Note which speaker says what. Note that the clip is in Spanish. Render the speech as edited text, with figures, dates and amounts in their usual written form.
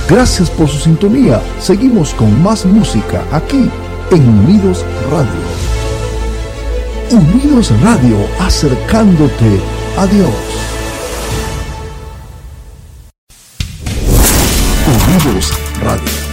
Speaker 1: Gracias por su sintonía. Seguimos con más música aquí en Unidos Radio. Unidos Radio, acercándote a Dios. Unidos Radio.